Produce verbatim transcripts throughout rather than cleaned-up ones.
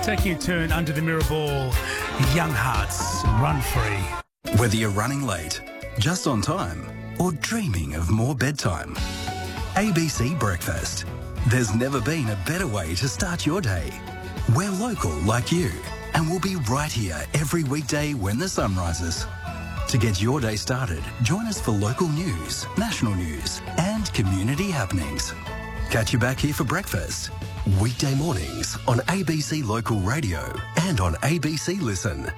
Taking a turn under the mirror ball, Young Hearts, Run Free. Whether you're running late, just on time, or dreaming of more bedtime, A B C Breakfast. There's never been a better way to start your day. We're local like you, and we'll be right here every weekday when the sun rises. To get your day started, join us for local news, national news, and community happenings. Catch you back here for breakfast. Weekday mornings on A B C Local Radio and on A B C Listen.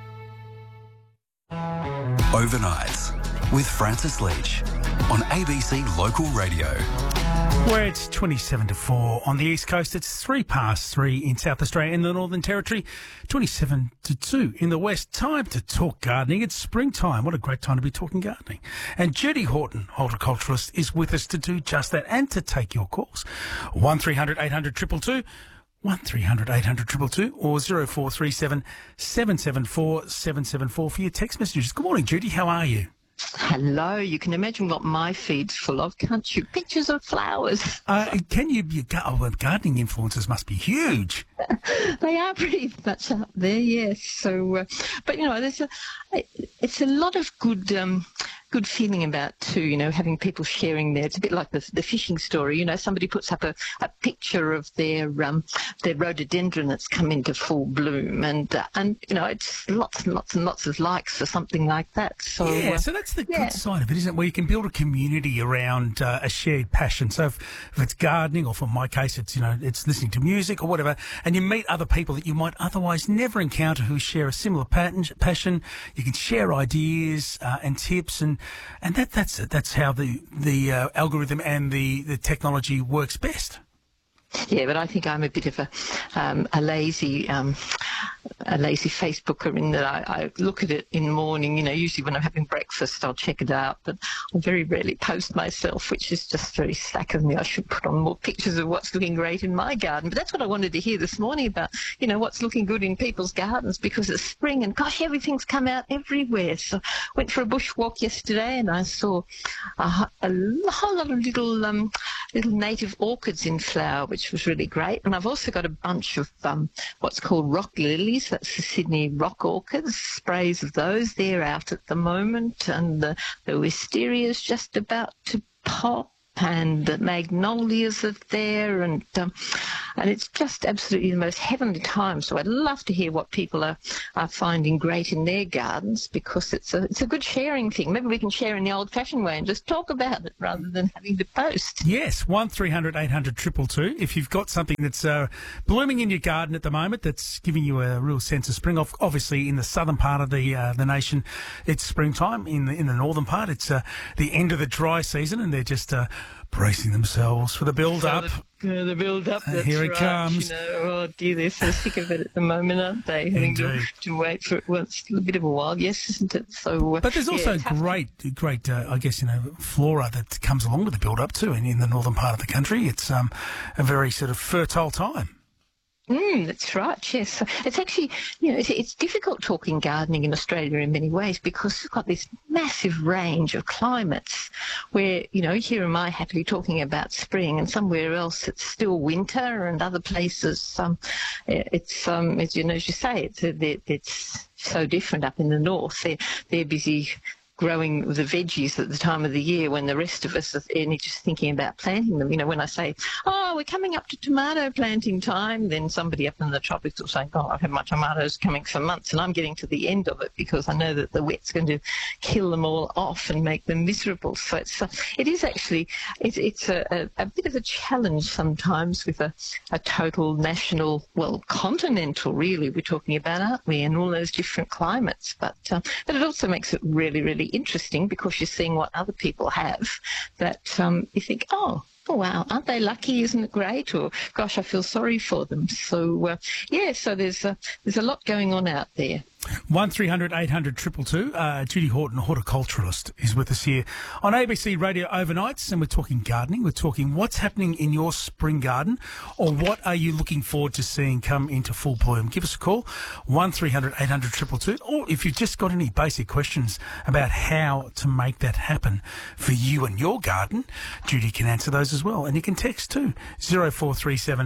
Overnights with Francis Leach on A B C Local Radio. Where it's twenty-seven to four on the East Coast, it's three past three in South Australia and the Northern Territory, twenty-seven to two in the West. Time to talk gardening. It's springtime. What a great time to be talking gardening. And Judy Horton, horticulturalist, is with us to do just that and to take your calls. one three hundred eight hundred two two two, one three hundred eight hundred two two two or zero four three seven seven seven four seven seven four for your text messages. Good morning, Judy. How are you? Hello. You can imagine what my feed's full of, can't you? Pictures of flowers. Uh, can you? you oh, well, gardening influences must be huge. They are pretty much out there, yes. So, uh, but you know, there's a, it's a lot of good, um, good feeling about too. You know, having people sharing there. It's a bit like the the fishing story. You know, somebody puts up a, a picture of their um their rhododendron that's come into full bloom, and uh, and you know, it's lots and lots and lots of likes for something like that. So yeah, uh, so that's the yeah. good side of it, isn't it? Where you can build a community around uh, a shared passion. So if, if it's gardening, or for my case, it's you know, it's listening to music or whatever, and you meet other people that you might otherwise never encounter who share a similar pattern, passion. You can share ideas uh, and tips, and and that that's that's how the the uh, algorithm and the the technology works best. Yeah, but I think I'm a bit of a um, a lazy um, a lazy Facebooker in that I, I look at it in the morning. You know, usually when I'm having breakfast, I'll check it out, but I very rarely post myself, which is just very slack of me. I should put on more pictures of what's looking great in my garden. But that's what I wanted to hear this morning about, you know, what's looking good in people's gardens, because it's spring and gosh, everything's come out everywhere. So I went for a bushwalk yesterday and I saw a, a whole lot of little um, little native orchids in flower, which was really great. And I've also got a bunch of um, what's called rock lilies. That's the Sydney rock orchids, sprays of those. They're out at the moment. And the, the wisteria's just about to pop. And the magnolias are there, and um, and it's just absolutely the most heavenly time. So I'd love to hear what people are, are finding great in their gardens, because it's a it's a good sharing thing. Maybe we can share in the old-fashioned way and just talk about it rather than having to post. Yes, one three hundred eight hundred two two two. If you've got something that's uh, blooming in your garden at the moment, that's giving you a real sense of spring. Obviously, in the southern part of the uh, the nation, it's springtime. In the in the northern part, it's uh, the end of the dry season, and they're just uh, bracing themselves for the build-up. So the, uh, the build-up, uh, that's here it right. comes. You know, oh dear, they're so sick of it at the moment, aren't they? Having to, to wait for it once a bit of a while, yes, isn't it? So, uh, but there's also yeah, great, great, uh, I guess, you know, flora that comes along with the build-up too. And in the northern part of the country, it's um, a very sort of fertile time. Mm, that's right, yes. It's actually, you know, it's, it's difficult talking gardening in Australia in many ways, because we've got this massive range of climates where, you know, here am I happily talking about spring, and somewhere else it's still winter, and other places um, it's, um, as you know, as you say, it's, it's so different up in the north. They're, they're busy growing the veggies at the time of the year when the rest of us are only just thinking about planting them. You know, when I say, oh, we're coming up to tomato planting time, then somebody up in the tropics will say, oh, I've had my tomatoes coming for months and I'm getting to the end of it because I know that the wet's going to kill them all off and make them miserable. So it's, uh, it is actually, it's, it's a, a, a bit of a challenge sometimes with a, a total national, well, continental really we're talking about, aren't we, and all those different climates. But, uh, but it also makes it really, really interesting, because you're seeing what other people have that um, you think, oh, oh, wow, aren't they lucky? Isn't it great? Or, gosh, I feel sorry for them. So, uh, yeah, so there's a, there's a lot going on out there. one three hundred eight hundred two two two. Uh, Judy Horton, horticulturalist, is with us here on A B C Radio Overnights, and we're talking gardening. We're talking what's happening in your spring garden, or what are you looking forward to seeing come into full bloom. Give us a call, one three hundred eight hundred two two two, or if you've just got any basic questions about how to make that happen for you and your garden, Judy can answer those as well. And you can text too, zero four three seven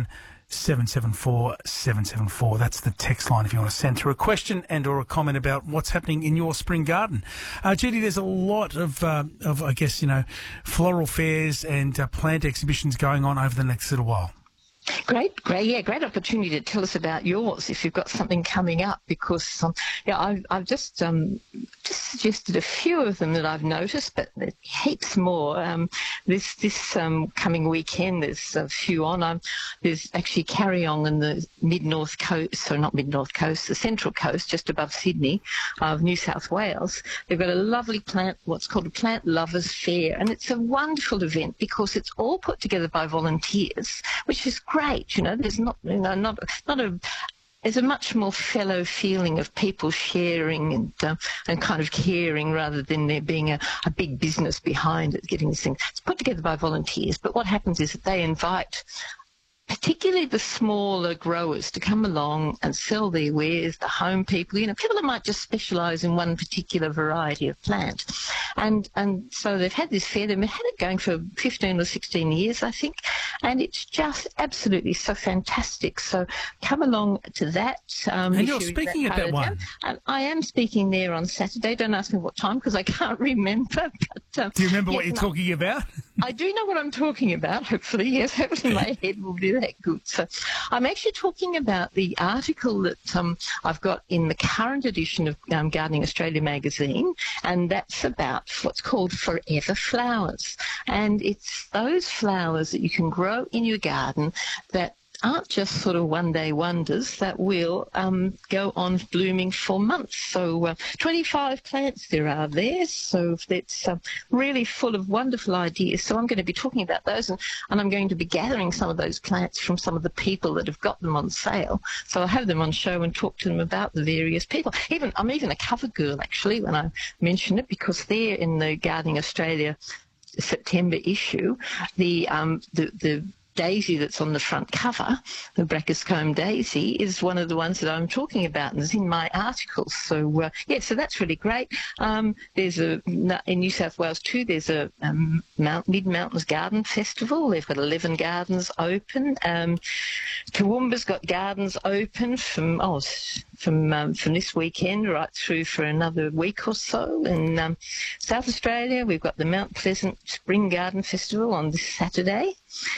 seven seven four seven seven four. That's the text line if you want to send through a question and or a comment about what's happening in your spring garden. Uh, Judy, there's a lot of, uh, of, I guess, you know, floral fairs and uh, plant exhibitions going on over the next little while. Great, great, yeah, great opportunity to tell us about yours if you've got something coming up, because um, yeah, I've, I've just um, just suggested a few of them that I've noticed, but there's heaps more. Um, this this um, coming weekend, there's a few on. Um, there's actually Carryong on the mid north coast, so not mid north coast, the central coast, just above Sydney, of New South Wales. They've got a lovely plant, what's called a Plant Lovers Fair, and it's a wonderful event because it's all put together by volunteers, which is great. You know, there's not, you know, not not a. There's a much more fellow feeling of people sharing and uh, and kind of caring rather than there being a, a big business behind it, getting this thing. It's put together by volunteers, but what happens is that they invite particularly the smaller growers to come along and sell their wares, the home people, you know, people that might just specialise in one particular variety of plant. And and so they've had this fair, they've had it going for fifteen or sixteen years, I think, and it's just absolutely so fantastic. So come along to that. Um, and you're speaking at that one. And I am speaking there on Saturday. Don't ask me what time because I can't remember. But, um, do you remember yes, what you're no, talking about? I do know what I'm talking about, hopefully. Yes, hopefully my head will do that good. So I'm actually talking about the article that um, I've got in the current edition of um, Gardening Australia magazine, and that's about what's called Forever Flowers. And it's those flowers that you can grow in your garden that aren't just sort of one-day wonders, that will um, go on blooming for months. So uh, twenty-five plants there are there, so it's uh, really full of wonderful ideas. So I'm going to be talking about those, and, and I'm going to be gathering some of those plants from some of the people that have got them on sale. So I'll have them on show and talk to them about the various people. Even I'm even a cover girl, actually, when I mention it, because they're in the Gardening Australia September issue. The um, the the daisy that's on the front cover, the Brachyscombe daisy, is one of the ones that I'm talking about and is in my articles. So, uh, yeah, so that's really great. Um, there's a, in New South Wales too, there's a um, Mount, Mid-Mountains Garden Festival. They've got eleven gardens open. Um, Toowoomba's got gardens open from, oh, from um, from this weekend right through for another week or so. In um, South Australia, we've got the Mount Pleasant Spring Garden Festival on this Saturday.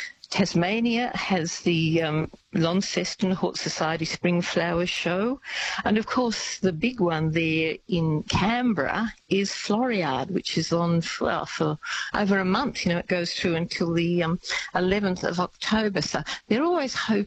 Tasmania has the um, Launceston Hort Society Spring Flower Show. And, of course, the big one there in Canberra is Floriade, which is on well, for over a month. You know, it goes through until the um, eleventh of October. So they're always hoping